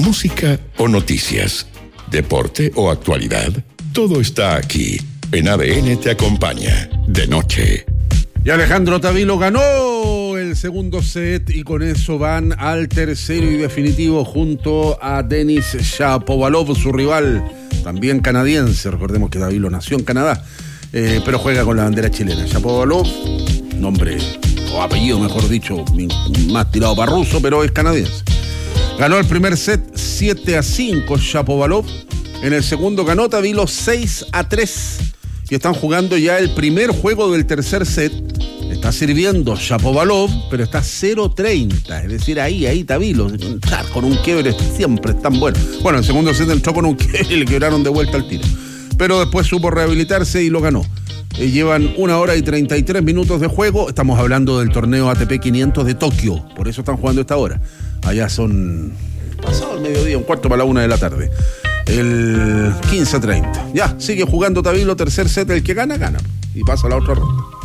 música o noticias, deporte o actualidad. Todo está aquí. En ADN te acompaña de noche. Y Alejandro Tavilo ganó el segundo set y con eso van al tercero y definitivo junto a Denis Shapovalov, su rival, también canadiense. Recordemos que Tavilo nació en Canadá, pero juega con la bandera chilena. Shapovalov, nombre o apellido, mejor dicho, más tirado para ruso, pero es canadiense. Ganó el primer set 7-5 Shapovalov. En el segundo ganó Tavilo 6-3. Y están jugando ya el primer juego del tercer set. Está sirviendo Shapovalov, pero está 0-30. Es decir, ahí Tavilo. Entrar con un quiebre siempre es tan bueno. Bueno, el segundo set entró con un quiebre y le quebraron de vuelta al tiro. Pero después supo rehabilitarse y lo ganó. Llevan 1 hora y 33 minutos de juego. Estamos hablando del torneo ATP 500 de Tokio. Por eso están jugando esta hora. Allá son pasado el mediodía, 1:45 de la tarde. El 15-30. Ya, sigue jugando Tavilo, tercer set, el que gana, gana. Y pasa a la otra ronda.